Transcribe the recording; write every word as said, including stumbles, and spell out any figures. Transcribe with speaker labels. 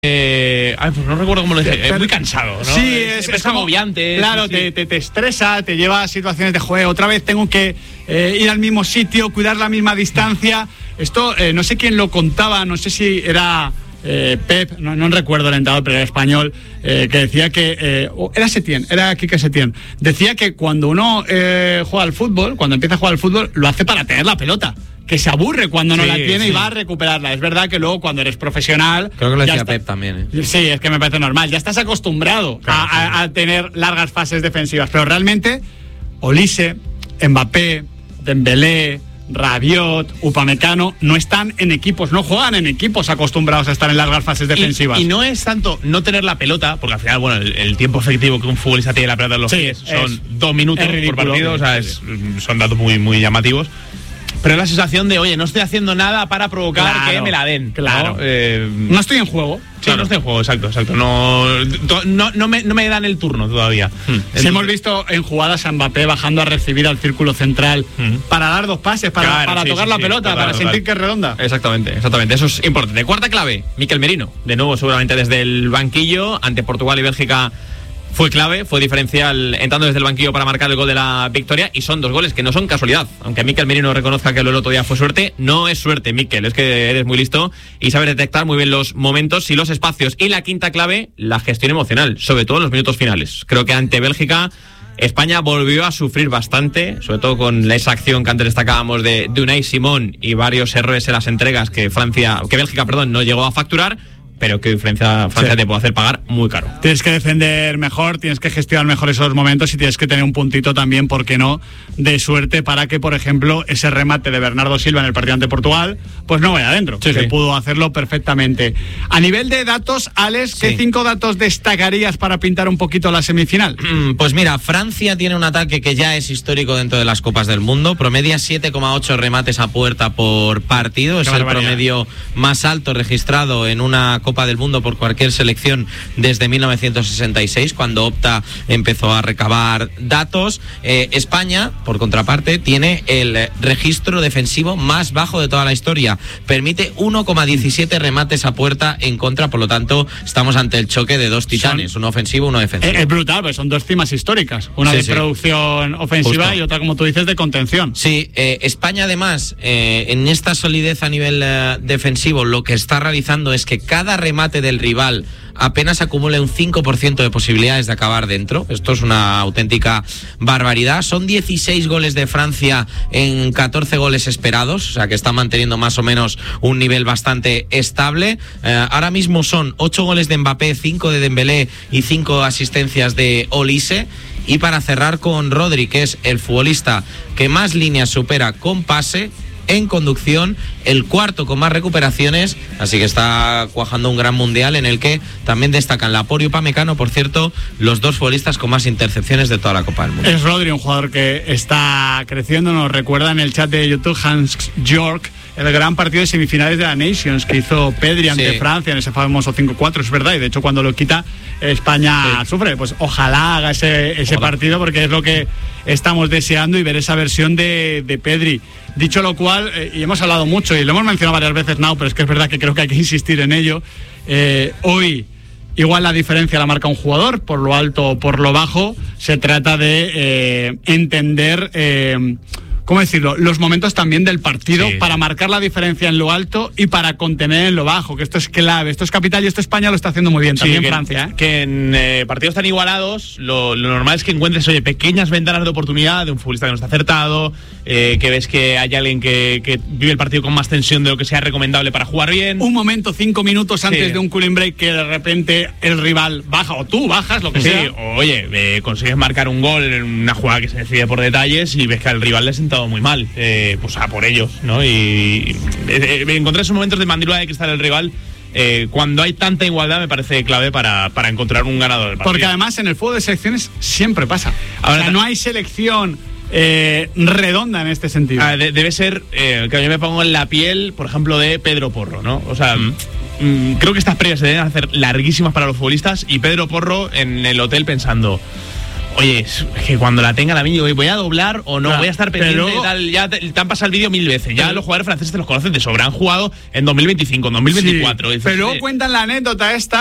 Speaker 1: Eh, ay, pues no recuerdo cómo lo dije. Es muy cansado, ¿no?
Speaker 2: Sí, es,
Speaker 1: es, es agobiante.
Speaker 2: Claro,
Speaker 1: sí, sí.
Speaker 2: Te, te, te estresa, te lleva a situaciones de juego. Otra vez tengo que eh, ir al mismo sitio, cuidar la misma distancia. Esto, eh, no sé quién lo contaba, no sé si era eh, Pep, no, no recuerdo el entrenador, pero era español, eh, que decía que... Eh, era Setién, era Quique Setién. Decía que cuando uno eh, juega al fútbol, cuando empieza a jugar al fútbol, lo hace para tener la pelota. Que se aburre cuando no sí, la tiene sí. y va a recuperarla. Es verdad que luego cuando eres profesional...
Speaker 3: Creo que lo decía Pep también, ¿eh?
Speaker 2: Sí, es que me parece normal. Ya estás acostumbrado claro, a, a, a tener largas fases defensivas. Pero realmente, Olise, Mbappé, Dembélé, Rabiot, Upamecano no están en equipos, no juegan en equipos acostumbrados a estar en largas fases defensivas.
Speaker 1: Y, y no es tanto no tener la pelota, porque al final, bueno, el, el tiempo efectivo que un futbolista tiene la pelota en los sí, pies son es, dos minutos por partido, o sea, es, son datos muy, muy llamativos. Pero es la sensación de, oye, no estoy haciendo nada para provocar claro, que me la den.
Speaker 2: Claro.
Speaker 1: ¿no? Eh,
Speaker 2: no estoy en juego.
Speaker 1: Sí,
Speaker 2: claro.
Speaker 1: no estoy en juego, exacto, exacto. No, no, no, me, no me dan el turno todavía.
Speaker 2: Hmm. Si hemos visto en jugadas a Mbappé bajando a recibir al círculo central hmm. para dar dos pases, para, claro, para sí, tocar sí, la sí, pelota, total, para total. sentir que es redonda.
Speaker 3: Exactamente, exactamente. Eso es importante. Cuarta clave, Mikel Merino. De nuevo, seguramente desde el banquillo, ante Portugal y Bélgica. Fue clave, fue diferencial entrando desde el banquillo para marcar el gol de la victoria y son dos goles que no son casualidad. Aunque Mikel Merino reconozca que lo del otro día fue suerte, no es suerte, Mikel, es que eres muy listo y sabes detectar muy bien los momentos y los espacios. Y la quinta clave, la gestión emocional, sobre todo en los minutos finales. Creo que ante Bélgica, España volvió a sufrir bastante, sobre todo con esa acción que antes destacábamos de, de Unai Simón y varios errores en las entregas que Francia, que Bélgica, perdón, no llegó a facturar. Pero que Francia, Francia sí. te puede hacer pagar muy caro.
Speaker 2: Tienes que defender mejor, tienes que gestionar mejor esos momentos y tienes que tener un puntito también, ¿por qué no?, de suerte para que, por ejemplo, ese remate de Bernardo Silva en el partido ante Portugal, pues no vaya adentro, sí, que sí. pudo hacerlo perfectamente. A nivel de datos, Alex, ¿qué sí. cinco datos destacarías para pintar un poquito la semifinal?
Speaker 3: Pues mira, Francia tiene un ataque que ya es histórico dentro de las Copas del Mundo, promedia siete coma ocho remates a puerta por partido, es el promedio más alto registrado en una Copa Copa del Mundo por cualquier selección desde mil novecientos sesenta y seis, cuando Opta empezó a recabar datos. Eh, España, por contraparte, tiene el registro defensivo más bajo de toda la historia. Permite uno coma diecisiete remates a puerta en contra, por lo tanto, estamos ante el choque de dos titanes, son, uno ofensivo, uno defensivo.
Speaker 2: Es brutal, pues son dos cimas históricas, una sí, de sí. producción ofensiva Justo. y otra, como tú dices, de contención.
Speaker 3: Sí, eh, España además, eh, en esta solidez a nivel eh, defensivo, lo que está realizando es que cada remate del rival apenas acumula un cinco por ciento de posibilidades de acabar dentro. Esto es una auténtica barbaridad. Son dieciséis goles de Francia en catorce goles esperados, o sea que está manteniendo más o menos un nivel bastante estable. Eh, ahora mismo son ocho goles de Mbappé, cinco de Dembélé y cinco asistencias de Olise. Y para cerrar con Rodri, que es el futbolista que más líneas supera con pase en conducción, el cuarto con más recuperaciones, así que está cuajando un gran mundial en el que también destacan Laporte y Upamecano, por cierto, los dos futbolistas con más intercepciones de toda la Copa del Mundo.
Speaker 2: Es Rodri, un jugador que está creciendo, nos recuerda en el chat de YouTube Hans York el gran partido de semifinales de la Nations que hizo Pedri ante sí. Francia en ese famoso cinco cuatro, es verdad, y de hecho cuando lo quita España sí. sufre, pues ojalá haga ese, ese partido porque es lo que estamos deseando y ver esa versión de, de Pedri. Dicho lo cual, eh, y hemos hablado mucho y lo hemos mencionado varias veces, Nau, pero es que es verdad que creo que hay que insistir en ello, eh, hoy igual la diferencia la marca un jugador, por lo alto o por lo bajo, se trata de eh, entender... Eh, ¿Cómo decirlo? Los momentos también del partido sí. para marcar la diferencia en lo alto y para contener en lo bajo, que esto es clave, esto es capital y esto España lo está haciendo muy bien, sí, también
Speaker 1: que,
Speaker 2: Francia. ¿eh?
Speaker 1: Que en eh, partidos tan igualados, lo, lo normal es que encuentres, oye, pequeñas ventanas de oportunidad de un futbolista que no está acertado, eh, que ves que hay alguien que, que vive el partido con más tensión de lo que sea recomendable para jugar bien.
Speaker 2: Un momento, cinco minutos antes sí. de un cooling break que de repente el rival baja o tú bajas, lo que
Speaker 1: sí,
Speaker 2: sea.
Speaker 1: O, oye, eh, consigues marcar un gol en una jugada que se decide por detalles y ves que al rival le ha sentado muy mal. Eh, pues a por ellos, ¿no? Y, y eh, encontrar esos momentos de mandíbula de cristal del rival eh, cuando hay tanta igualdad me parece clave para, para encontrar un ganador del partido.
Speaker 2: Porque además en el fútbol de selecciones siempre pasa. Ahora, o sea, no hay selección eh, redonda en este sentido.
Speaker 1: Ah, de, debe ser eh, que yo me pongo en la piel, por ejemplo, de Pedro Porro, ¿no? O sea, mm. Mm, creo que estas previas se deben hacer larguísimas para los futbolistas y Pedro Porro en el hotel pensando... Oye, es que cuando la tenga la mini, voy a doblar o no, claro, voy a estar pendiente luego, tal, ya te, te han pasado el vídeo mil veces. Ya pero, los jugadores franceses te los conocen de sobra. Han jugado en dos mil veinticinco, en dos mil veinticuatro.
Speaker 2: Sí, pero luego cuentan la anécdota esta